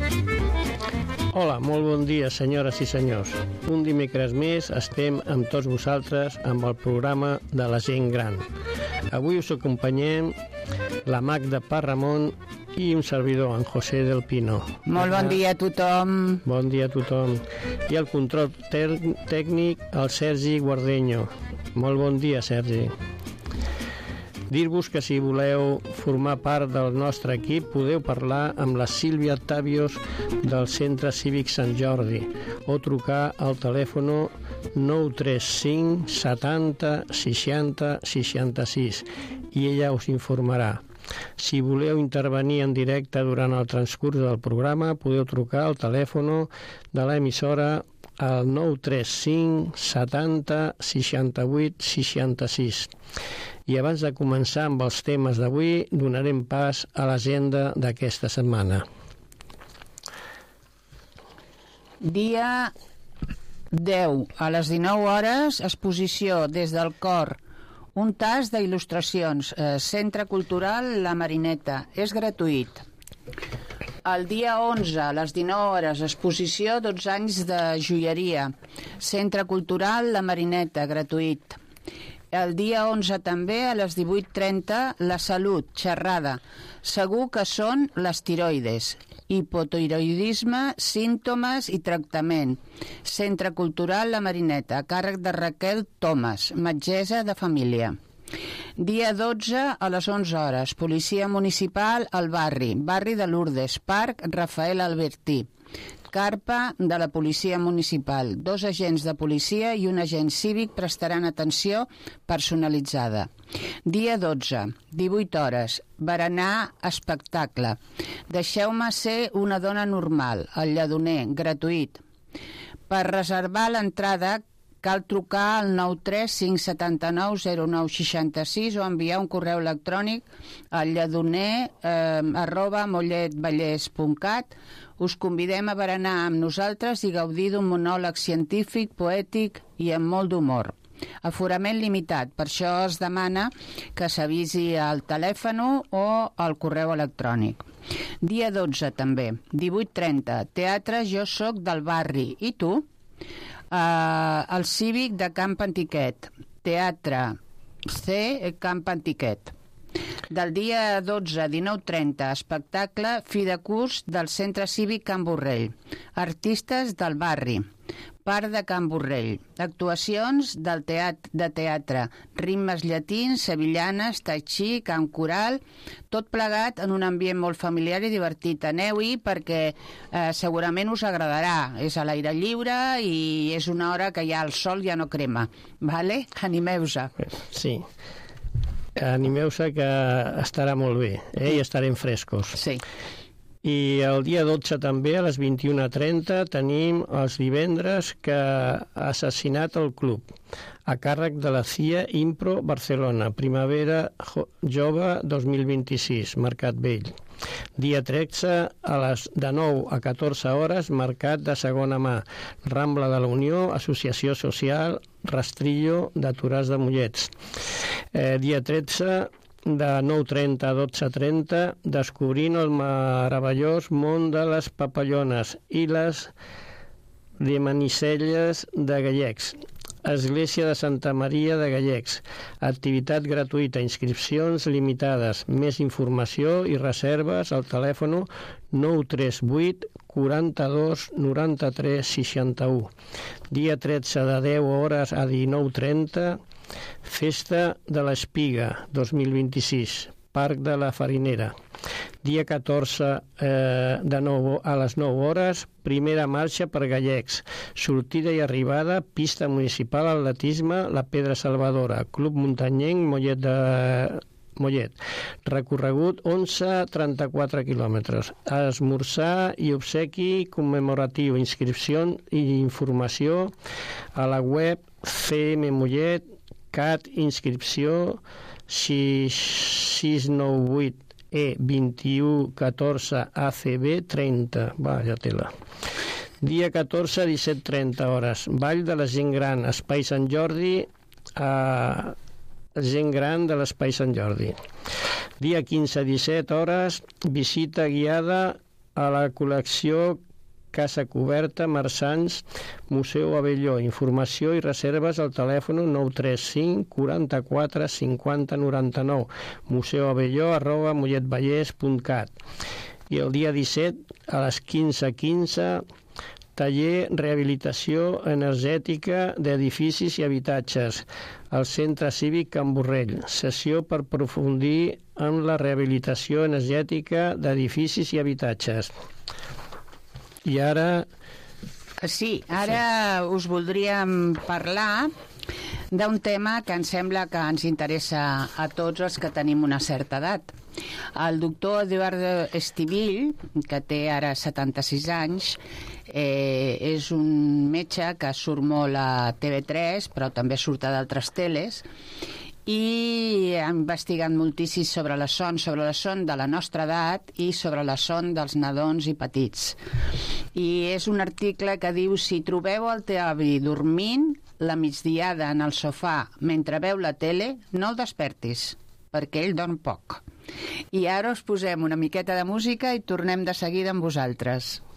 Hola, molt bon dia, senyores i senyors. Un dimecres més estem amb tots vosaltres amb el programa de la gent gran. Avui us acompanyem la Magda Parramon i un servidor, en José del Pino. Molt bon dia a tothom. Bon dia a tothom. I el control tècnic, el Sergi Guardeño. Molt bon dia, Sergi. Dir-vos que si voleu formar part del nostre equip podeu parlar amb la Sílvia Tavios del Centre Cívic Sant Jordi o trucar al telèfon 935 70 60 66 i ella us informarà. Si voleu intervenir en directe durant el transcurs del programa podeu trucar al telèfon de l'emissora al 935 70 68 66. I abans de començar amb els temes d'avui, donarem pas a l'agenda d'aquesta setmana. Dia 10, a les 19 hores, exposició des del cor, un tas d'il·lustracions, Centre Cultural La Marineta, és gratuït. El dia 11, a les 19 hores, exposició 12 anys de joieria, Centre Cultural La Marineta, gratuït. El dia 11 també, a les 18:30, la salut, xerrada. Segur que són les tiroides. Hipotiroidisme, símptomes i tractament. Centre Cultural La Marineta, a càrrec de Raquel Thomas, metgessa de família. Dia 12, a les 11 hores, policia municipal al barri de Lourdes, Parc Rafael Albertí. Carpa de la policia municipal. 2 agents de policia i un agent cívic prestaran atenció personalitzada. Dia 12, 18 hores, berenar espectacle. Deixeu-me ser una dona normal, al Lledoner, gratuït. Per reservar l'entrada cal trucar al 93 579 09 66 o enviar un correu electrònic al lledoner@molletvallès.cat. Us convidem a berenar amb nosaltres i gaudir d'un monòleg científic, poètic i amb molt d'humor. Aforament limitat, per això es demana que s'avisi al telèfon o al correu electrònic. Dia 12 també, 18:30, teatre Jo Soc del Barri. I tu? El Cívic de Camp Antiquet, Teatre C, Camp Antiquet. Del dia 12, 19:30, espectacle Fi de curs del Centre Cívic Can Borrell. Artistes del barri. Parc de Can Borrell. Actuacions del teatre, ritmes llatins, sevillanes, tai chi, cant coral, tot plegat en un ambient molt familiar i divertit. Aneu-hi perquè segurament us agradarà. És a l'aire lliure i és una hora que ja el sol ja no crema. Vale? Animeu-se. Sí. Animeu-se que estarà molt bé, i estarem frescos. Sí. I el dia 12 també, a les 21:30, tenim els divendres que ha assassinat el club, a càrrec de la CIA Impro Barcelona, Primavera Jove 2026, Mercat Vell. Dia 13, de 9 a 14 hores, Mercat de Segona Mà, Rambla de la Unió, Associació Social Rastrillo de Toràs de Mollets. Dia 13, de 9:30 a 12:30, descobrint el meravellós món de les papallones i les llamanicelles de Gallecs. Església de Santa Maria de Gallecs. Activitat gratuïta, inscripcions limitades. Més informació i reserves al telèfon 938 42 93 61. Dia 13, de 10 hores a 19:30, Festa de l'Espiga 2026, Parc de la Farinera. Dia 14, a les 9 hores, primera marxa per Gallecs. Sortida i arribada, pista municipal, atletisme, la Pedra Salvadora, Club Muntanyenc, Mollet. Recorregut 11,34 quilòmetres. Esmorzar i obsequi commemoratiu. Inscripció i informació a la web CM Mollet, CAT, inscripció 698 E21 14 ACB 30. Vaja tela. Dia 14, 17:30 hores. Ball de la gent gran, Espai Sant Jordi, gent gran de l'Espai Sant Jordi. Dia 15, 17 hores, visita guiada a la col·lecció Casa Coberta, Marsans, Museu Abelló. Informació i reserves al telèfon 935 44 50 99, museuabelló@molletvallès.cat. I el dia 17, a les 15:15, taller Rehabilitació energètica d'edificis i habitatges al Centre Cívic Can Borrell. Sessió per aprofundir en la rehabilitació energètica d'edificis i habitatges. I ara... Sí, ara us voldríem parlar d'un tema que em sembla que ens interessa a tots els que tenim una certa edat. El doctor Eduardo Estivill, que té ara 76 anys, és un metge que surt molt a TV3, però també surt a d'altres teles, i ha investigat moltíssim sobre la son de la nostra edat i sobre la son dels nadons i petits. I és un article que diu: si trobeu el teu avi dormint la migdiada en el sofà mentre veu la tele, no el despertis, perquè ell dorm poc. I ara us posem una miqueta de música i tornem de seguida amb vosaltres.